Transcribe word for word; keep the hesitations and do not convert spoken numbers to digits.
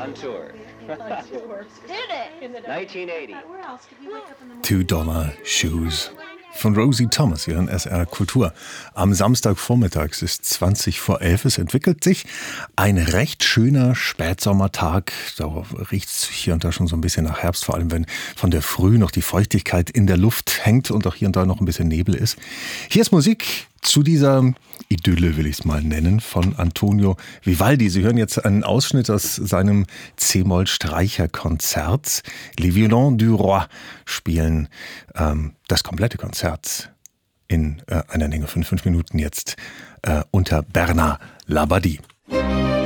on tour. Did it? nineteen eighty. Two Dollar Shoes von Rosie Thomas hier in S R Kultur. Am Samstagvormittag, es ist zwanzig vor elf. Es entwickelt sich ein recht schöner Spätsommertag. Da riecht es hier und da schon so ein bisschen nach Herbst, vor allem wenn von der Früh noch die Feuchtigkeit in der Luft hängt und auch hier und da noch ein bisschen Nebel ist. Hier ist Musik zu dieser Idylle, will ich es mal nennen, von Antonio Vivaldi. Sie hören jetzt einen Ausschnitt aus seinem C-Moll-Streicherkonzert. Les Violons du Roi spielen ähm, das komplette Konzert in äh, einer Länge von fünf Minuten jetzt äh, unter Bernard Labadie.